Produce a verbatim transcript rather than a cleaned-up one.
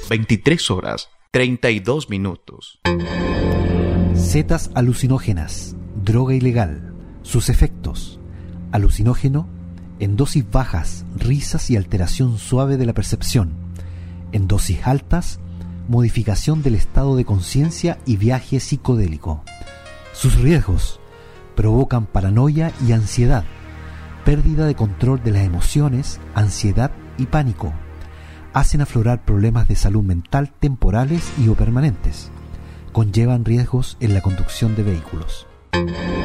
veintitrés horas, treinta y dos minutos. Setas alucinógenas, droga ilegal, sus efectos. Alucinógeno, en dosis bajas, risas y alteración suave de la percepción. En dosis altas, modificación del estado de conciencia y viaje psicodélico. Sus riesgos: provocan paranoia y ansiedad, pérdida de control de las emociones, ansiedad y pánico. Hacen aflorar problemas de salud mental temporales y o permanentes. Conllevan riesgos en la conducción de vehículos.